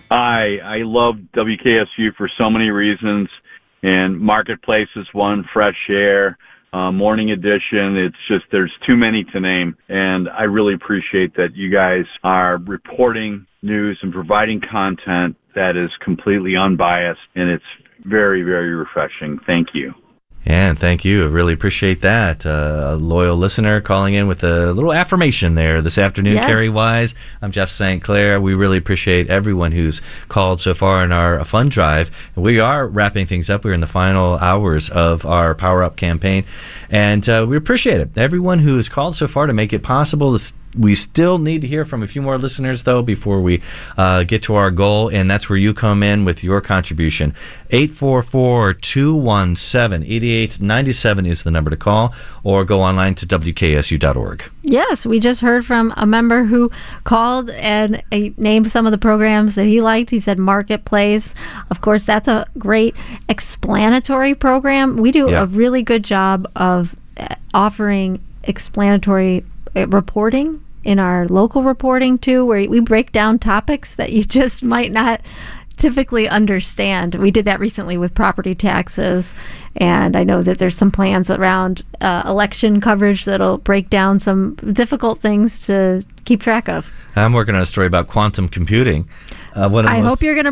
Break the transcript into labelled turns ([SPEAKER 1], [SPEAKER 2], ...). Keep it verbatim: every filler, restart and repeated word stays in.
[SPEAKER 1] I I love W K S U for so many reasons, and Marketplace is one, Fresh Air, uh, Morning Edition. It's just, there's too many to name, and I really appreciate that you guys are reporting news and providing content that is completely unbiased, and it's very, very refreshing. Thank you.
[SPEAKER 2] And thank you. I really appreciate that. Uh, a loyal listener calling in with a little affirmation there this afternoon,
[SPEAKER 3] Yes.
[SPEAKER 2] Carrie Wise. I'm Jeff Saint Clair. We really appreciate everyone who's called so far in our fund drive. We are wrapping things up. We're in the final hours of our Power Up campaign, and uh, we appreciate it. Everyone who has called so far to make it possible to st- we still need to hear from a few more listeners, though, before we uh, get to our goal, and that's where you come in with your contribution. eight four four, two one seven, eight eight nine seven is the number to call, or go online to W K S U dot org.
[SPEAKER 3] Yes, we just heard from a member who called and uh, named some of the programs that he liked. He said Marketplace. Of course, that's a great explanatory program. We do
[SPEAKER 2] Yeah.
[SPEAKER 3] a really good job of uh, offering explanatory uh, reporting in our local reporting too, where we break down topics that you just might not typically understand. We did that recently with property taxes, and I know that there's some plans around uh, election coverage that'll break down some difficult things to keep track of.
[SPEAKER 2] I'm working on a story about quantum computing. Uh, one of the
[SPEAKER 3] I
[SPEAKER 2] most-
[SPEAKER 3] hope you're going to